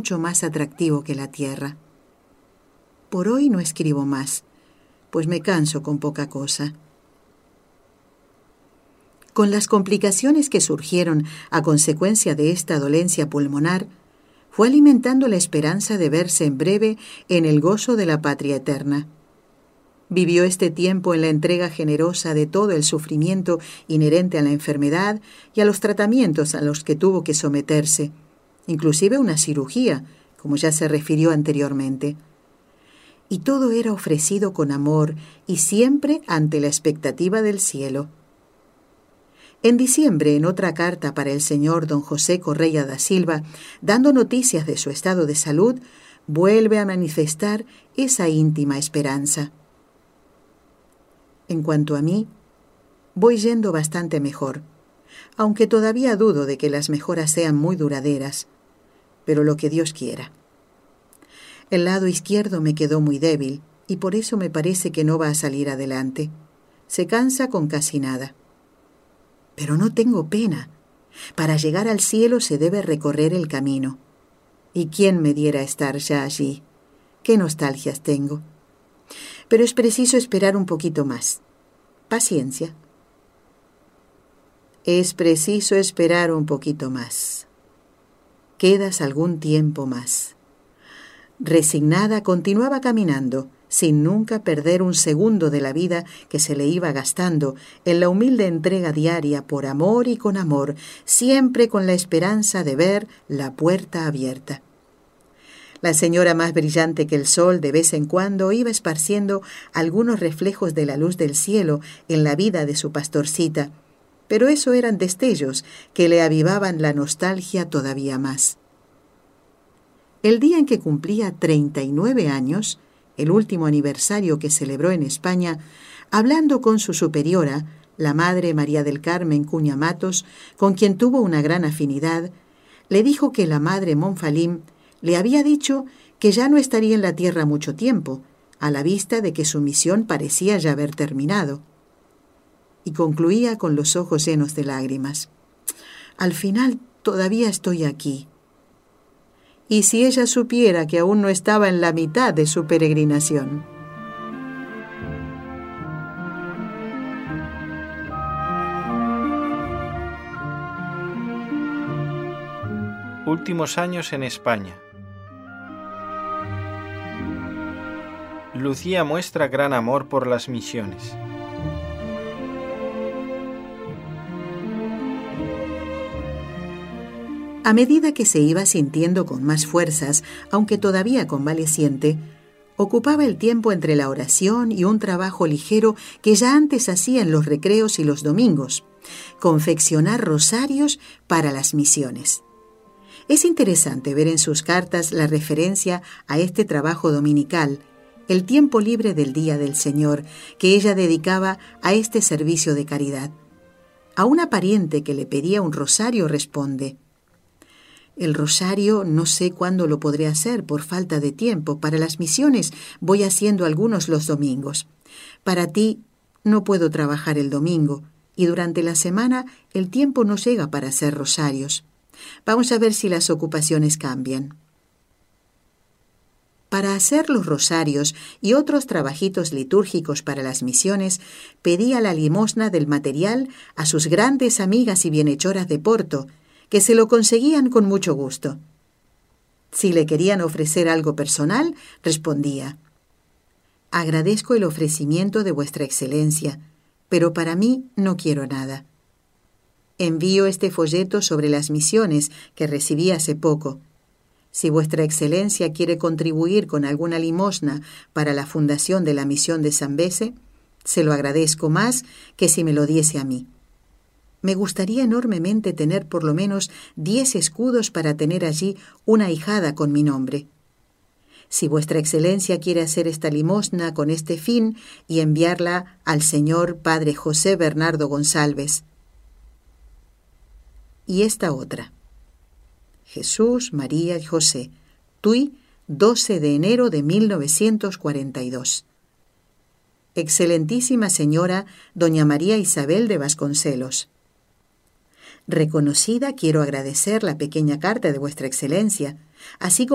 mucho más atractivo que la tierra. Por hoy no escribo más, pues me canso con poca cosa. Con las complicaciones que surgieron a consecuencia de esta dolencia pulmonar, fue alimentando la esperanza de verse en breve en el gozo de la patria eterna. Vivió este tiempo en la entrega generosa de todo el sufrimiento inherente a la enfermedad y a los tratamientos a los que tuvo que someterse, inclusive una cirugía, como ya se refirió anteriormente. Y todo era ofrecido con amor y siempre ante la expectativa del cielo. En diciembre, en otra carta para el señor don José Correia da Silva, dando noticias de su estado de salud, vuelve a manifestar esa íntima esperanza. En cuanto a mí, voy yendo bastante mejor, aunque todavía dudo de que las mejoras sean muy duraderas, pero lo que Dios quiera. El lado izquierdo me quedó muy débil y por eso me parece que no va a salir adelante. Se cansa con casi nada. Pero no tengo pena. Para llegar al cielo se debe recorrer el camino. ¿Y quién me diera estar ya allí? ¡Qué nostalgias tengo! Pero es preciso esperar un poquito más. Paciencia. Es preciso esperar un poquito más. Quedas algún tiempo más. Resignada, continuaba caminando, sin nunca perder un segundo de la vida que se le iba gastando en la humilde entrega diaria por amor y con amor, siempre con la esperanza de ver la puerta abierta. La señora, más brillante que el sol, de vez en cuando iba esparciendo algunos reflejos de la luz del cielo en la vida de su pastorcita, pero eso eran destellos que le avivaban la nostalgia todavía más. El día en que cumplía 39 años, el último aniversario que celebró en España, hablando con su superiora, la madre María del Carmen Cuña Matos, con quien tuvo una gran afinidad, le dijo que la madre Monfalim le había dicho que ya no estaría en la tierra mucho tiempo, a la vista de que su misión parecía ya haber terminado. Y concluía con los ojos llenos de lágrimas. Al final todavía estoy aquí. Y si ella supiera que aún no estaba en la mitad de su peregrinación. Últimos años en España. Lucía muestra gran amor por las misiones. A medida que se iba sintiendo con más fuerzas, aunque todavía convaleciente, ocupaba el tiempo entre la oración y un trabajo ligero que ya antes hacía en los recreos y los domingos, confeccionar rosarios para las misiones. Es interesante ver en sus cartas la referencia a este trabajo dominical, el tiempo libre del Día del Señor, que ella dedicaba a este servicio de caridad. A una pariente que le pedía un rosario responde: el rosario no sé cuándo lo podré hacer por falta de tiempo. Para las misiones voy haciendo algunos los domingos. Para ti no puedo trabajar el domingo y durante la semana el tiempo no llega para hacer rosarios. Vamos a ver si las ocupaciones cambian. Para hacer los rosarios y otros trabajitos litúrgicos para las misiones, pedía la limosna del material a sus grandes amigas y bienhechoras de Porto, que se lo conseguían con mucho gusto. Si le querían ofrecer algo personal, respondía: agradezco el ofrecimiento de vuestra excelencia, pero para mí no quiero nada. Envío este folleto sobre las misiones que recibí hace poco. Si vuestra excelencia quiere contribuir con alguna limosna para la fundación de la misión de Zambeze, se lo agradezco más que si me lo diese a mí. Me gustaría enormemente tener por lo menos 10 escudos para tener allí una ahijada con mi nombre. Si vuestra excelencia quiere hacer esta limosna con este fin y enviarla al señor padre José Bernardo González. Y esta otra: Jesús, María y José, Tui, 12 de enero de 1942. Excelentísima señora doña María Isabel de Vasconcelos. Reconocida, quiero agradecer la pequeña carta de vuestra excelencia, así como